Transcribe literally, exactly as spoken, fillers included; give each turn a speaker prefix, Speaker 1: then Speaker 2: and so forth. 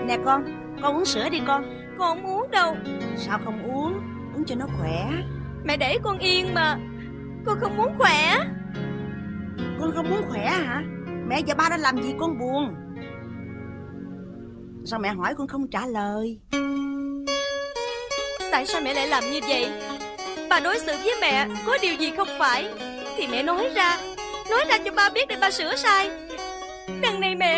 Speaker 1: Nè con, con uống sữa đi con.
Speaker 2: Con không uống đâu.
Speaker 1: Sao không uống? Uống cho nó khỏe.
Speaker 2: Mẹ để con yên mà. Con không muốn khỏe.
Speaker 1: Con không muốn khỏe hả? Mẹ và ba đã làm gì con buồn? Sao mẹ hỏi con không trả lời?
Speaker 2: Tại sao mẹ lại làm như vậy? Bà đối xử với mẹ có điều gì không phải thì mẹ nói ra. Nói ra cho ba biết để ba sửa sai. Đằng này mẹ